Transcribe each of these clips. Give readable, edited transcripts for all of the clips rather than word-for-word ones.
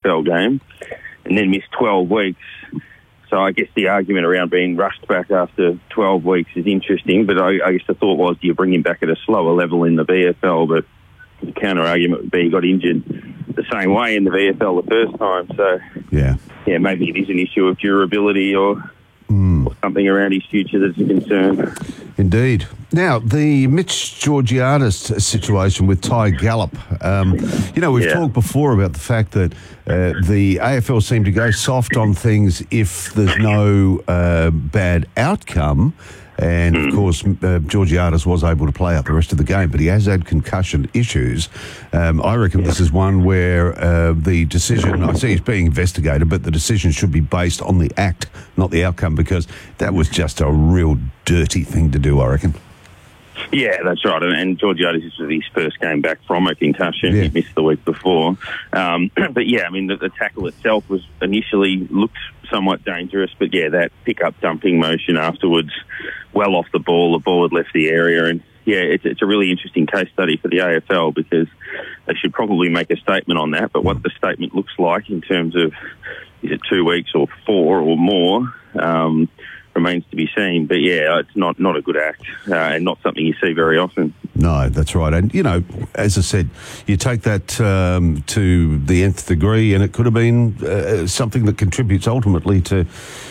VFL game and then missed 12 weeks. So I guess the argument around being rushed back after 12 weeks is interesting, but I guess the thought was, do you bring him back at a slower level in the VFL? But the counter-argument would be he got injured the same way in the VFL the first time. So, yeah, maybe it is an issue of durability or something around his future that's a concern. Indeed. Now, the Mitch Georgiadis situation with Ty Gallup. We've talked before about the fact that the AFL seem to go soft on things if there's no bad outcome. And, of course, Georgiadis was able to play out the rest of the game, but he has had concussion issues. I reckon this is one where the decision, I see it's being investigated, but the decision should be based on the act, not the outcome, because that was just a real dirty thing to do, I reckon. Yeah, that's right. And Georgiadis, this was his first game back from a concussion. Yeah. He missed the week before. But, yeah, I mean, the tackle itself was initially looked somewhat dangerous, but, yeah, that pick-up dumping motion afterwards, well off the ball had left the area. And, yeah, it's a really interesting case study for the AFL because they should probably make a statement on that. But what the statement looks like in terms of is it 2 weeks or 4 or more remains to be seen. But, yeah, it's not a good act and not something you see very often. No, that's right. And, as I said, you take that to the nth degree and it could have been something that contributes ultimately to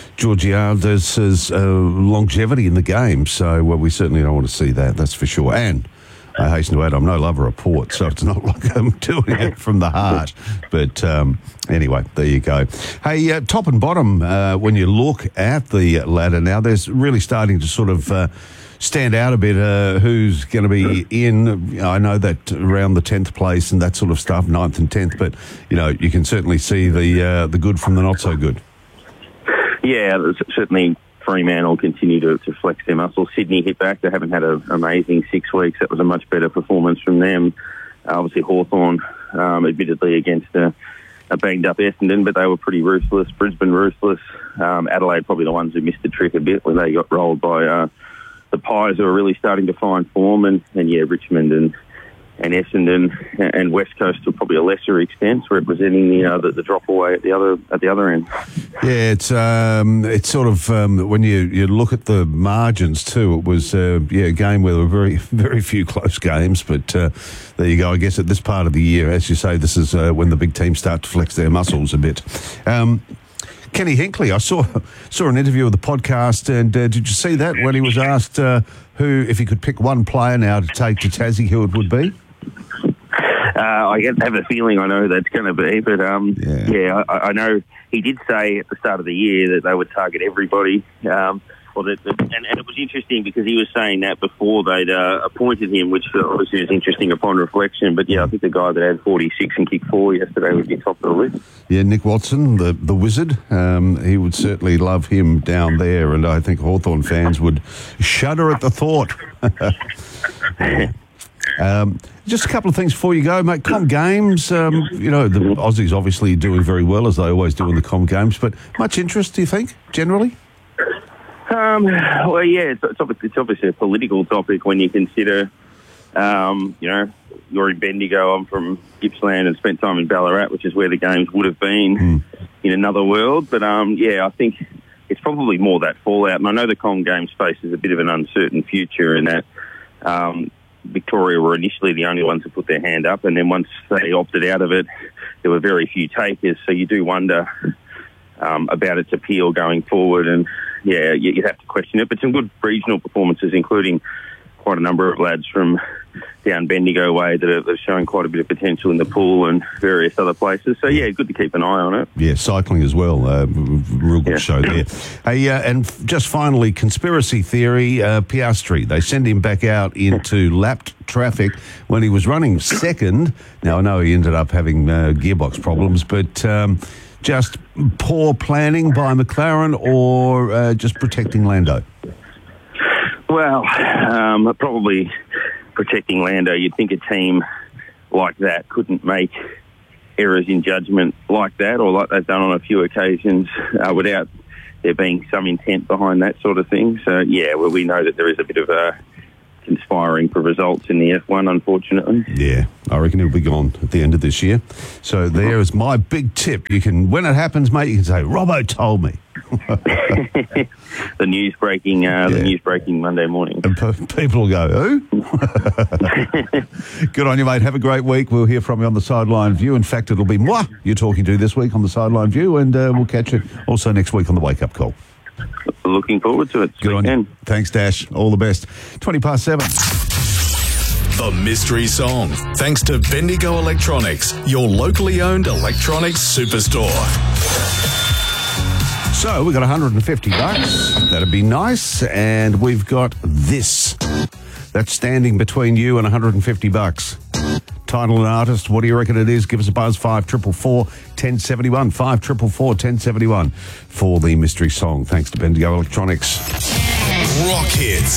Georgiadis' longevity in the game. So, we certainly don't want to see that, that's for sure. And I hasten to add, I'm no lover of port, so it's not like I'm doing it from the heart. But anyway, there you go. Hey, top and bottom, when you look at the ladder now, there's really starting to sort of stand out a bit who's going to be in. I know that around the 10th place and that sort of stuff, 9th and 10th, but, you can certainly see the good from the not so good. Yeah, certainly Fremantle continue to flex their muscles. Sydney hit back. They haven't had an amazing 6 weeks. That was a much better performance from them. Obviously, Hawthorn, admittedly against a banged-up Essendon, but they were pretty ruthless. Brisbane ruthless. Adelaide probably the ones who missed the trick a bit when they got rolled by the Pies, who are really starting to find form. And Richmond and Essendon and West Coast to probably a lesser extent, representing the drop away at the other end. Yeah, it's sort of when you look at the margins too. It was a game where there were very very few close games, but there you go. I guess at this part of the year, as you say, this is when the big teams start to flex their muscles a bit. Kenny Hinkley, I saw an interview of the podcast, and did you see that when he was asked if he could pick one player now to take to Tassie, who it would be? I have a feeling I know who that's going to be, but I know he did say at the start of the year that they would target everybody. And it was interesting because he was saying that before they'd appointed him, which obviously is interesting upon reflection. But I think the guy that had 46 and kicked 4 yesterday would be top of the list. Yeah, Nick Watson, the wizard. He would certainly love him down there, and I think Hawthorn fans would shudder at the thought. Just a couple of things before you go, mate. Com Games, the Aussies obviously doing very well, as they always do in the Com Games, but much interest, do you think, generally? It's obviously a political topic when you consider, you're in Bendigo, I'm from Gippsland and spent time in Ballarat, which is where the games would have been in another world. But, I think it's probably more that fallout. And I know the Com Games faces a bit of an uncertain future in that Victoria were initially the only ones to put their hand up, and then once they opted out of it, there were very few takers. So you do wonder about its appeal going forward, and you have to question it. But some good regional performances, including quite a number of lads from down Bendigo way that are showing quite a bit of potential in the pool and various other places. So, good to keep an eye on it. Yeah, cycling as well. Real good show there. Hey, and just finally, conspiracy theory, Piastri. They send him back out into lapped traffic when he was running second. Now, I know he ended up having gearbox problems, but just poor planning by McLaren or just protecting Lando? Well, probably protecting Lando. You'd think a team like that couldn't make errors in judgment like that, or like they've done on a few occasions, without there being some intent behind that sort of thing. So, we know that there is a bit of a conspiring for results in the F1, unfortunately. Yeah, I reckon he'll be gone at the end of this year. So there is my big tip. You can, when it happens, mate, you can say, Robbo told me. The news breaking Monday morning. And people will go, who? Good on you, mate. Have a great week. We'll hear from you on the Sideline View. In fact, it'll be moi you're talking to this week on the Sideline View, and we'll catch you also next week on the Wake Up Call. Looking forward to it. Good on you. Thanks, Dash. All the best. 7:20. The Mystery Song. Thanks to Bendigo Electronics, your locally owned electronics superstore. So we've got $150. That'd be nice. And we've got this. That's standing between you and $150. Title and artist, what do you reckon it is? Give us a buzz, 5444 1071, 5444 1071 for the mystery song. Thanks to Bendigo Electronics. Rock hits.